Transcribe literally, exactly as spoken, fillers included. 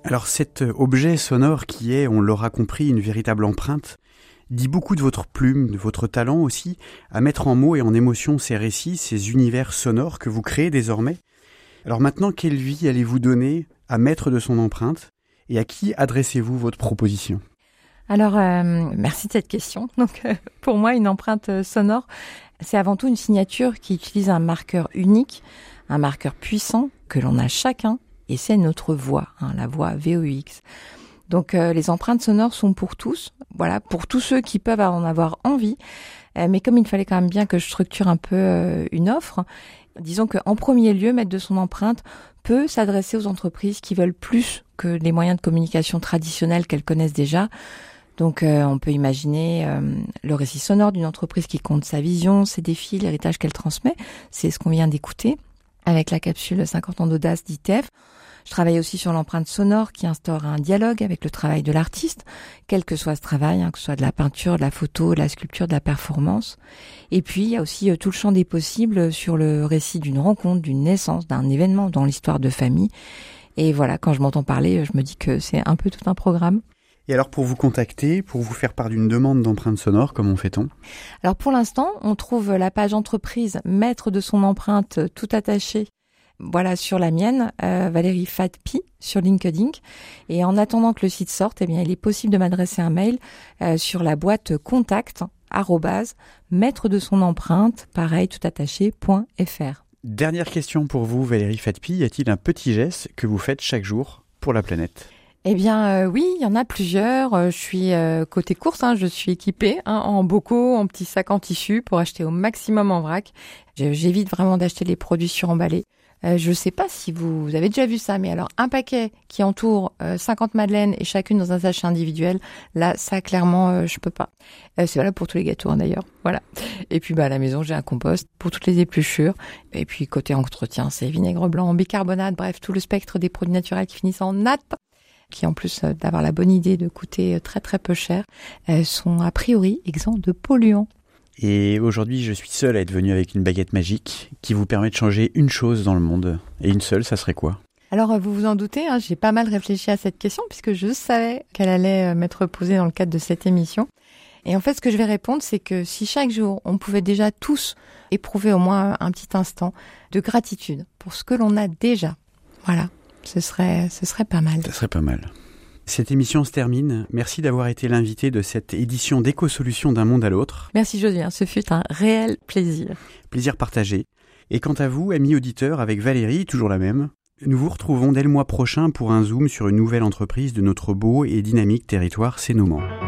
Alors cet objet sonore qui est, on l'aura compris, une véritable empreinte, dit beaucoup de votre plume, de votre talent aussi, à mettre en mots et en émotion ces récits, ces univers sonores que vous créez désormais. Alors maintenant, quelle vie allez-vous donner à Maître de son empreinte et à qui adressez-vous votre proposition ? Alors, euh, merci de cette question. Donc, euh, pour moi, une empreinte sonore, c'est avant tout une signature qui utilise un marqueur unique, un marqueur puissant que l'on a chacun, et c'est notre voix, hein, la voix V O X. Donc, euh, les empreintes sonores sont pour tous, voilà, pour tous ceux qui peuvent en avoir envie. Euh, mais comme il fallait quand même bien que je structure un peu euh, une offre, disons qu'en premier lieu, Maître de son empreinte peut s'adresser aux entreprises qui veulent plus que les moyens de communication traditionnels qu'elles connaissent déjà. Donc, euh, on peut imaginer euh, le récit sonore d'une entreprise qui compte sa vision, ses défis, l'héritage qu'elle transmet. C'est ce qu'on vient d'écouter avec la capsule cinquante ans d'audace d'I T F. Je travaille aussi sur l'empreinte sonore qui instaure un dialogue avec le travail de l'artiste, quel que soit ce travail, hein, que ce soit de la peinture, de la photo, de la sculpture, de la performance. Et puis, il y a aussi euh, tout le champ des possibles sur le récit d'une rencontre, d'une naissance, d'un événement dans l'histoire de famille. Et voilà, quand je m'entends parler, je me dis que c'est un peu tout un programme. Et alors pour vous contacter, pour vous faire part d'une demande d'empreinte sonore, comment fait-on ? Alors pour l'instant, on trouve la page entreprise Maître de son empreinte tout attaché. Voilà, sur la mienne, euh, Valérie Fatpi, sur LinkedIn. Et en attendant que le site sorte, eh bien, il est possible de m'adresser un mail euh, sur la boîte contact, arrobase, maître de son empreinte, pareil, tout attaché, point fr. Dernière question pour vous, Valérie Fatpi. Y a-t-il un petit geste que vous faites chaque jour pour la planète ? Eh bien euh, oui, il y en a plusieurs. Euh, je suis euh, côté course, hein, je suis équipée hein, en bocaux, en petits sacs en tissu pour acheter au maximum en vrac. Je, j'évite vraiment d'acheter les produits suremballés. Euh, je ne sais pas si vous, vous avez déjà vu ça, mais alors un paquet qui entoure euh, cinquante madeleines et chacune dans un sachet individuel, là, ça clairement, euh, je peux pas. Euh, c'est valable pour tous les gâteaux hein, d'ailleurs. Voilà. Et puis bah à la maison, j'ai un compost pour toutes les épluchures. Et puis côté entretien, c'est vinaigre blanc, bicarbonate, bref, tout le spectre des produits naturels qui finissent en nappe, qui en plus d'avoir la bonne idée de coûter très très peu cher, sont a priori exempts de polluants. Et aujourd'hui, je suis seul à être venu avec une baguette magique qui vous permet de changer une chose dans le monde. Et une seule, ça serait quoi ? Alors, vous vous en doutez, hein, j'ai pas mal réfléchi à cette question puisque je savais qu'elle allait m'être posée dans le cadre de cette émission. Et en fait, ce que je vais répondre, c'est que si chaque jour, on pouvait déjà tous éprouver au moins un petit instant de gratitude pour ce que l'on a déjà, voilà. Ce serait, ce serait pas mal. Ce serait pas mal. Cette émission se termine. Merci d'avoir été l'invité de cette édition d'Éco-Solutions d'un monde à l'autre. Merci Josien, ce fut un réel plaisir. Plaisir partagé. Et quant à vous, amis auditeurs, avec Valérie, toujours la même, nous vous retrouvons dès le mois prochain pour un zoom sur une nouvelle entreprise de notre beau et dynamique territoire sénomant.